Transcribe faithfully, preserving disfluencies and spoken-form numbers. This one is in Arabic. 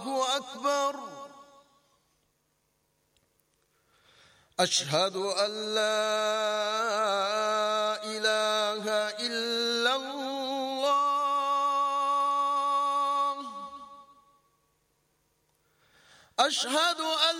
الله أكبر. أشهد أن لا إله إلا الله. أشهد أن